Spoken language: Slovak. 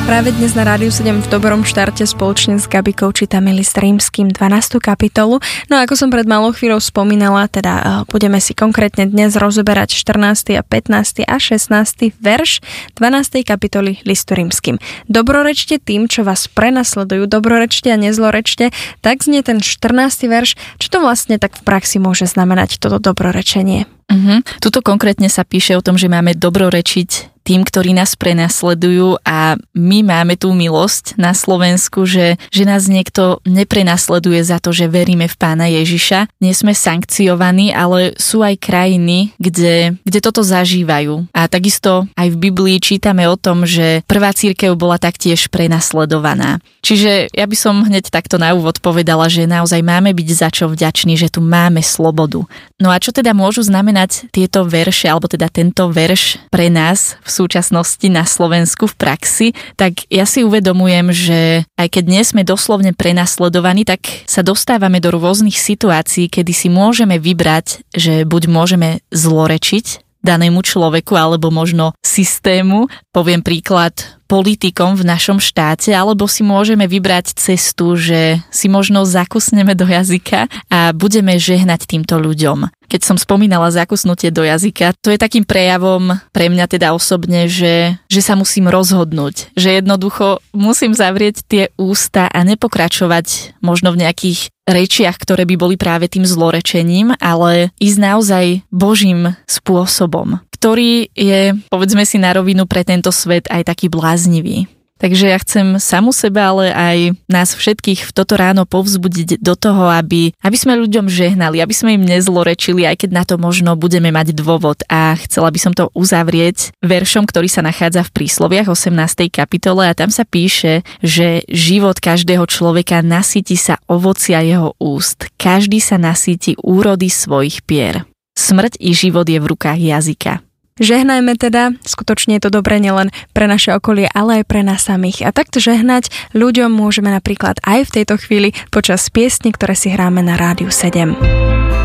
Práve dnes na Rádiu 7 v dobrom štarte spoločne s Gabikou čítame list Rímskym 12. kapitolu. No a ako som pred malou chvíľou spomínala, teda budeme si konkrétne dnes rozoberať 14. a 15. a 16. verš 12. kapitoly listu Rímskym. Dobrorečte tým, čo vás prenasledujú, dobrorečte a nezlorečte. Tak znie ten 14. verš. Čo to vlastne tak v praxi môže znamenať toto dobrorečenie? Tuto konkrétne sa píše o tom, že máme dobrorečiť tým, ktorí nás prenasledujú, a my máme tú milosť na Slovensku, že nás niekto neprenasleduje za to, že veríme v Pána Ježiša. Nie sme sankciovaní, ale sú aj krajiny, kde toto zažívajú. A takisto aj v Biblii čítame o tom, že prvá cirkev bola taktiež prenasledovaná. Čiže ja by som hneď takto na úvod povedala, že naozaj máme byť za čo vďační, že tu máme slobodu. No a čo teda môžu znamenať tieto verše, alebo teda tento verš pre nás v súčasnosti na Slovensku v praxi, tak ja si uvedomujem, že aj keď nie sme doslovne prenasledovaní, tak sa dostávame do rôznych situácií, kedy si môžeme vybrať, že buď môžeme zlorečiť danému človeku alebo možno systému, poviem príklad politikom v našom štáte, alebo si môžeme vybrať cestu, že si možno zakusneme do jazyka a budeme žehnať týmto ľuďom. Keď som spomínala zakusnutie do jazyka, to je takým prejavom pre mňa teda osobne, že sa musím rozhodnúť, že jednoducho musím zavrieť tie ústa a nepokračovať možno v nejakých rečiach, ktoré by boli práve tým zlorečením, ale ísť naozaj Božím spôsobom, ktorý je, povedzme si na rovinu, pre tento svet aj taký bláznivý. Takže ja chcem samu seba, ale aj nás všetkých v toto ráno povzbudiť do toho, aby sme ľuďom žehnali, aby sme im nezlorečili, aj keď na to možno budeme mať dôvod. A chcela by som to uzavrieť veršom, ktorý sa nachádza v Prísloviach 18. kapitole, a tam sa píše, že život každého človeka nasýti sa ovocia jeho úst. Každý sa nasýti úrody svojich pier. Smrť i život je v rukách jazyka. Žehnajme teda, skutočne je to dobré nielen pre naše okolie, ale aj pre nás samých. A takto žehnať ľuďom môžeme napríklad aj v tejto chvíli počas piesni, ktoré si hráme na Rádiu 7.